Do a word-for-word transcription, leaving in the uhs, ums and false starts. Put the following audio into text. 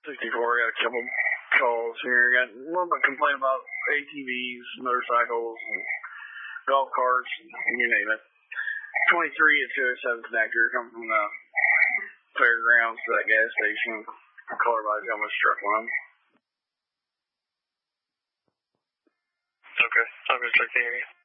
sixty-four, got a couple calls here. Got a little bit complaint about A T Vs, motorcycles, and golf carts, and you name it. twenty-three at two oh seven connector, coming from the fairgrounds to that gas station. Car body almost struck one. Okay, I'm going to check the area.